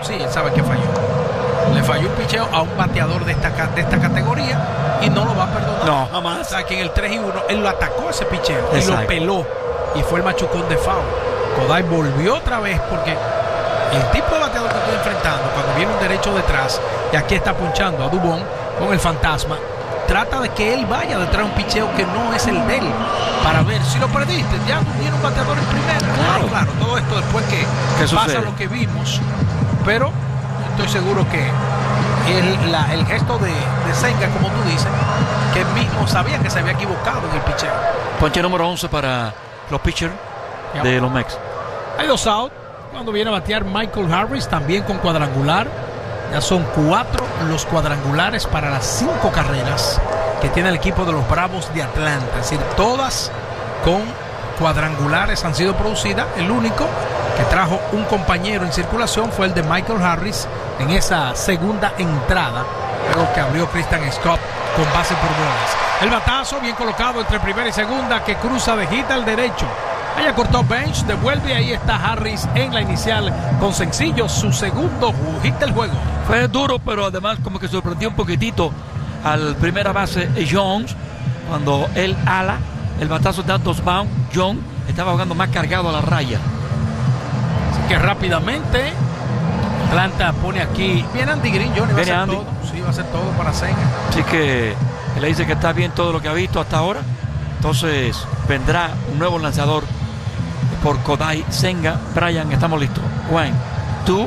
Sí, él sabe que falló. Le falló un picheo a un bateador de esta categoría y no lo va a perdonar. No, jamás. O sea, que en el 3-1 él lo atacó ese picheo. Exacto. Y lo peló. Y fue el machucón de foul. Kodai volvió otra vez porque el tipo de bateador que estoy enfrentando, cuando viene un derecho detrás y aquí está punchando a Dubón con el fantasma, trata de que él vaya detrás de un picheo que no es el de él, para ver si lo perdiste. Ya viene un bateador en primera. Claro, todo esto después que pasa sucede? lo que vimos. Pero estoy seguro que el gesto de Senga, como tú dices, que él mismo sabía que se había equivocado en el picheo. Ponche número 11 para los pitchers de los Mex. Hay 2 out. Cuando viene a batear Michael Harris, también con cuadrangular. Ya son 4 los cuadrangulares para las 5 carreras que tiene el equipo de los Bravos de Atlanta. Es decir, todas con cuadrangulares han sido producidas. El único que trajo un compañero en circulación fue el de Michael Harris en esa segunda entrada, luego que abrió Christian Scott con base por bolas. El batazo bien colocado entre primera y segunda, que cruza de hit al derecho. Allá cortó Bench, devuelve, ahí está Harris en la inicial con sencillo, su segundo hit del juego. Fue duro, pero además como que sorprendió un poquitito al primera base Jones, cuando él ala, el batazo de dos bound, Jones estaba jugando más cargado a la raya. Así que rápidamente Atlanta pone aquí, viene Andy Green, Johnny, va a hacer todo. Sí, va a hacer todo para Senga. Así que él le dice que está bien todo lo que ha visto hasta ahora. Entonces vendrá un nuevo lanzador por Kodai Senga. Brian, estamos listos. 1, 2.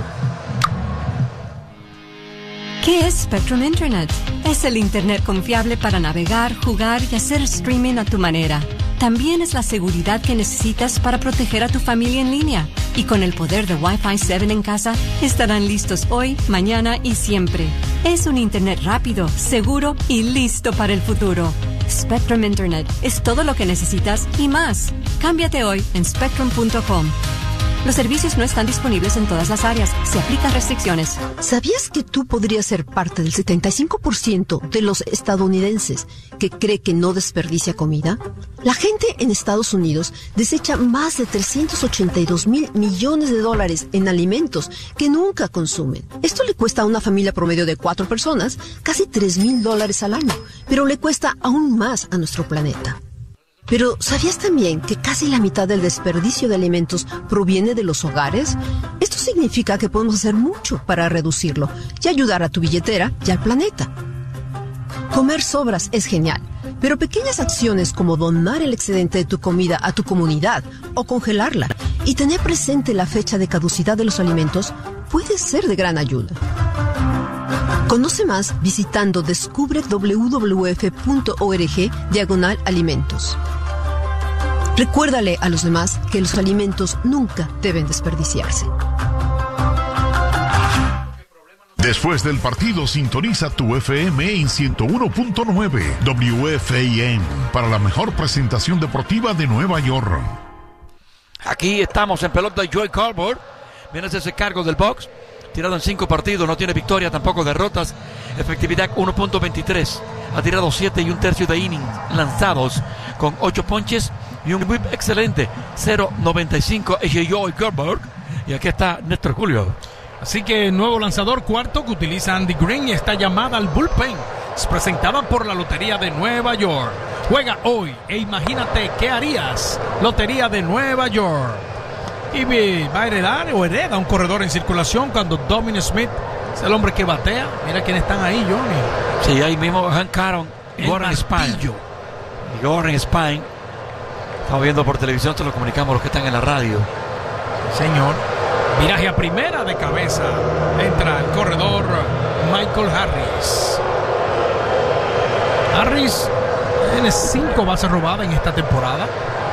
¿Qué es Spectrum Internet? Es el Internet confiable para navegar, jugar y hacer streaming a tu manera. También es la seguridad que necesitas para proteger a tu familia en línea. Y con el poder de Wi-Fi 7 en casa, estarán listos hoy, mañana y siempre. Es un Internet rápido, seguro y listo para el futuro. Spectrum Internet es todo lo que necesitas y más. Cámbiate hoy en spectrum.com. Los servicios no están disponibles en todas las áreas. Se aplican restricciones. ¿Sabías que tú podrías ser parte del 75% de los estadounidenses que cree que no desperdicia comida? La gente en Estados Unidos desecha más de $382,000 millones en alimentos que nunca consumen. Esto le cuesta a una familia promedio de 4 personas casi $3,000 al año, pero le cuesta aún más a nuestro planeta. Pero, ¿sabías también que casi la mitad del desperdicio de alimentos proviene de los hogares? Esto significa que podemos hacer mucho para reducirlo y ayudar a tu billetera y al planeta. Comer sobras es genial, pero pequeñas acciones como donar el excedente de tu comida a tu comunidad o congelarla y tener presente la fecha de caducidad de los alimentos puede ser de gran ayuda. Conoce más visitando descubre.wwf.org/alimentos. Recuérdale a los demás que los alimentos nunca deben desperdiciarse. Después del partido, sintoniza tu FM en 101.9 WFAN para la mejor presentación deportiva de Nueva York. Aquí estamos en pelota de Joey Colbert. Viene a hacerse cargo del box. Tirado en 5 partidos, no tiene victoria, tampoco derrotas. Efectividad 1.23. Ha tirado 7 1/3 de innings lanzados con 8 ponches y un whip excelente. 0.95 es Joey Colbert. Y aquí está Néstor Julio. Así que nuevo lanzador cuarto que utiliza Andy Green y está llamada al bullpen. Es presentada por la Lotería de Nueva York. Juega hoy e imagínate qué harías. Lotería de Nueva York. Y va a heredar o hereda un corredor en circulación cuando Dominic Smith es el hombre que batea. Mira quiénes están ahí, Johnny. Sí, ahí mismo Hank Aaron y Warren Spahn. Y Warren Spahn. Estamos viendo por televisión, te lo comunicamos los que están en la radio. Señor. Viraje a primera de cabeza. Entra el corredor Michael Harris. Harris tiene 5 bases robadas en esta temporada.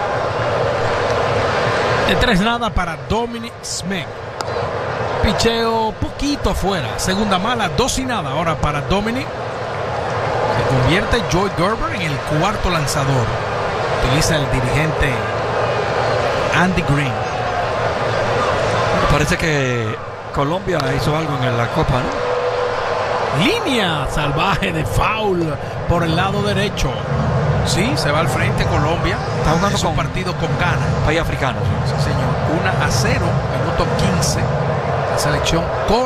De 3-0 para Dominic Smith. Picheo poquito afuera. Segunda mala, 2-0 ahora para Dominic. Se convierte Joey Gerber en el cuarto lanzador. Utiliza el dirigente Andy Green. Parece que Colombia hizo algo en la Copa, ¿no? Línea salvaje de foul por el lado derecho. Sí, se va al frente Colombia. Está jugando con un partido con Ghana. País africano. Sí, señor. 1-0, minuto 15. La selección